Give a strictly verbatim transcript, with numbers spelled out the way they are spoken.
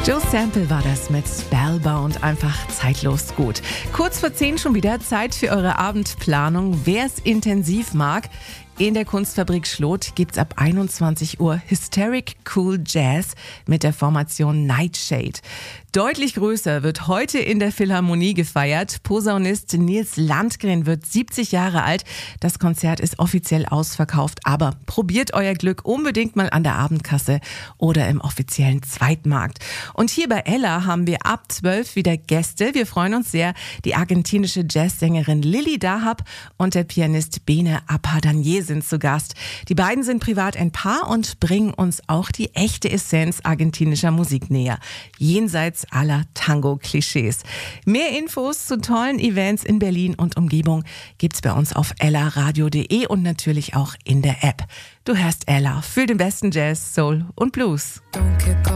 Joe Sample war das mit Spellbound, einfach zeitlos gut. Kurz vor zehn schon wieder Zeit für eure Abendplanung. Wer es intensiv mag, in der Kunstfabrik Schlot gibt's ab einundzwanzig Uhr Hysteric Cool Jazz mit der Formation Nightshade. Deutlich größer wird heute in der Philharmonie gefeiert. Posaunist Nils Landgren wird siebzig Jahre alt. Das Konzert ist offiziell ausverkauft, aber probiert euer Glück unbedingt mal an der Abendkasse oder im offiziellen Zweitmarkt. Und hier bei Ella haben wir ab zwölf wieder Gäste. Wir freuen uns sehr. Die argentinische Jazzsängerin Lili Dahab und der Pianist Bene Apadanye sind zu Gast. Die beiden sind privat ein Paar und bringen uns auch die echte Essenz argentinischer Musik näher. Jenseits aller Tango-Klischees. Mehr Infos zu tollen Events in Berlin und Umgebung gibt's bei uns auf ellaradio punkt de und natürlich auch in der App. Du hörst Ella für den besten Jazz, Soul und Blues.